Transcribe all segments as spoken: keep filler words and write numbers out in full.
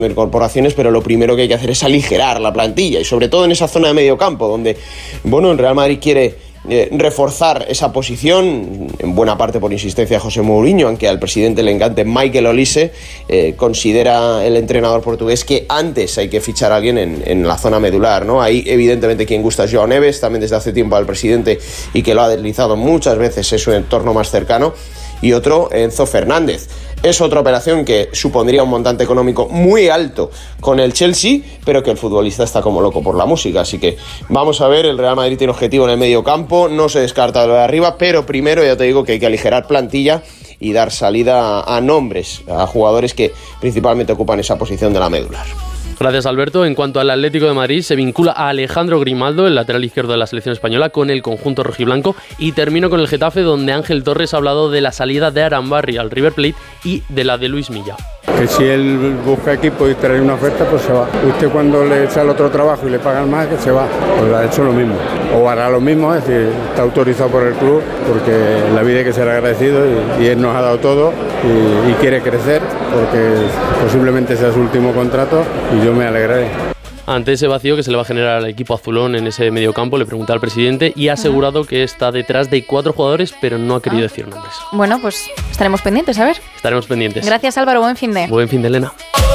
de incorporaciones, pero lo primero que hay que hacer es aligerar la plantilla y sobre todo en esa zona de medio campo donde, bueno, el Real Madrid quiere eh, reforzar esa posición, en buena parte por insistencia de José Mourinho, aunque al presidente le encante. Michael Olise eh, considera el entrenador portugués que antes hay que fichar a alguien en, en la zona medular, ¿no? Ahí evidentemente quien gusta es Joao Neves, también desde hace tiempo al presidente y que lo ha deslizado muchas veces en su entorno más cercano, y otro Enzo Fernández. Es otra operación que supondría un montante económico muy alto con el Chelsea, pero que el futbolista está como loco por la música. Así que vamos a ver, el Real Madrid tiene objetivo en el medio campo, no se descarta lo de arriba, pero primero ya te digo que hay que aligerar plantilla y dar salida a nombres, a jugadores que principalmente ocupan esa posición de la medular. Gracias, Alberto. En cuanto al Atlético de Madrid, se vincula a Alejandro Grimaldo, el lateral izquierdo de la selección española, con el conjunto rojiblanco. Y termino con el Getafe, donde Ángel Torres ha hablado de la salida de Arambarri al River Plate y de la de Luis Milla. Que si él busca equipo y trae una oferta, pues se va. Usted cuando le sale otro trabajo y le pagan más, que se va. Pues ha hecho lo mismo. O hará lo mismo, es decir, está autorizado por el club, porque en la vida hay que ser agradecido y, y él nos ha dado todo y, y quiere crecer, porque posiblemente sea su último contrato y yo me alegraré. Ante ese vacío que se le va a generar al equipo azulón en ese mediocampo, le pregunta al presidente y ha asegurado que está detrás de cuatro jugadores, pero no ha querido decir nombres. Bueno, pues estaremos pendientes, a ver. Estaremos pendientes. Gracias, Álvaro. Buen fin de. Buen fin de, Elena.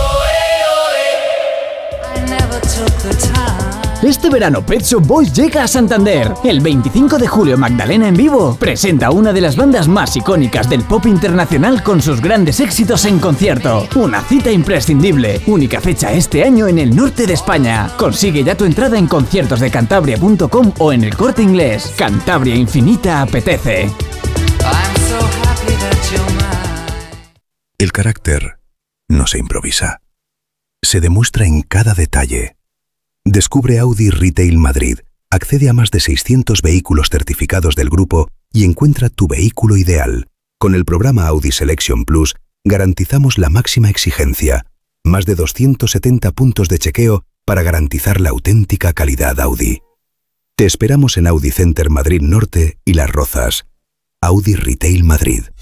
Este verano Pet Shop Boys llega a Santander. El veinticinco de julio Magdalena en Vivo presenta una de las bandas más icónicas del pop internacional con sus grandes éxitos en concierto. Una cita imprescindible. Única fecha este año en el norte de España. Consigue ya tu entrada en conciertos de cantabria punto com o en El Corte Inglés. Cantabria Infinita apetece. El carácter no se improvisa. Se demuestra en cada detalle. Descubre Audi Retail Madrid, accede a más de seiscientos vehículos certificados del grupo y encuentra tu vehículo ideal. Con el programa Audi Selection Plus garantizamos la máxima exigencia, más de doscientos setenta puntos de chequeo para garantizar la auténtica calidad Audi. Te esperamos en Audi Center Madrid Norte y Las Rozas. Audi Retail Madrid.